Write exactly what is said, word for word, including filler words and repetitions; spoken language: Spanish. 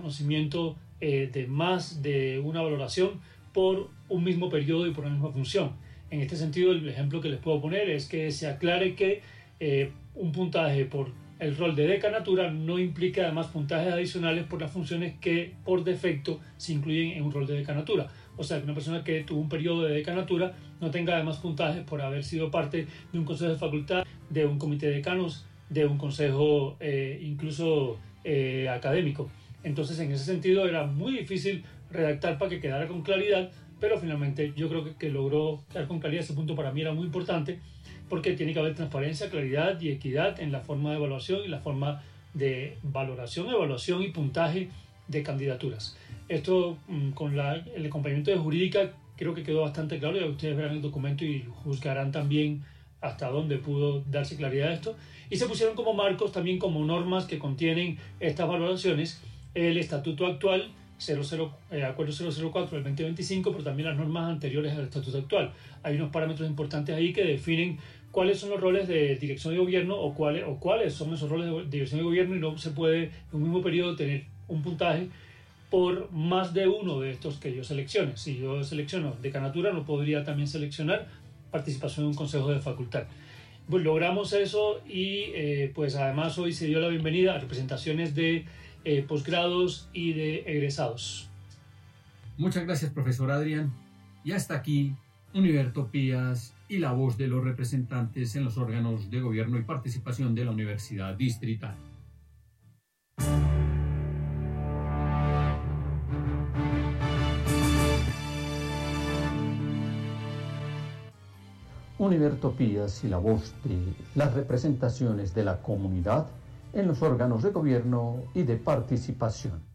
reconocimiento eh, de más de una valoración por un mismo periodo y por una misma función. En este sentido, el ejemplo que les puedo poner es que se aclare que eh, un puntaje por el rol de decanatura no implica además puntajes adicionales por las funciones que por defecto se incluyen en un rol de decanatura. O sea, que una persona que tuvo un periodo de decanatura no tenga además puntajes por haber sido parte de un consejo de facultad, de un comité de decanos, de un consejo eh, incluso eh, académico. Entonces, en ese sentido, era muy difícil redactar para que quedara con claridad, pero finalmente yo creo que, que logró quedar con claridad. Ese punto para mí era muy importante, porque tiene que haber transparencia, claridad y equidad en la forma de evaluación y la forma de valoración, evaluación y puntaje de candidaturas. Esto con la, el acompañamiento de jurídica creo que quedó bastante claro, y ustedes verán el documento y juzgarán también hasta dónde pudo darse claridad a esto. Y se pusieron como marcos, también como normas que contienen estas valoraciones, el estatuto actual, cero cero, eh, acuerdo cero cero cuatro del veinte veinticinco, pero también las normas anteriores al estatuto actual. Hay unos parámetros importantes ahí que definen cuáles son los roles de dirección de gobierno o cuáles, o cuáles son esos roles de dirección de gobierno, y no se puede en un mismo periodo tener un puntaje por más de uno de estos que yo seleccione. Si yo selecciono decanatura, no podría también seleccionar participación en un consejo de facultad. Pues logramos eso, y eh, pues además hoy se dio la bienvenida a representaciones de eh, posgrados y de egresados. Muchas gracias, profesor Adrián. Y hasta aquí, Univertopías y la voz de los representantes en los órganos de gobierno y participación de la Universidad Distrital. Univertopías y la voz de las representaciones de la comunidad en los órganos de gobierno y de participación.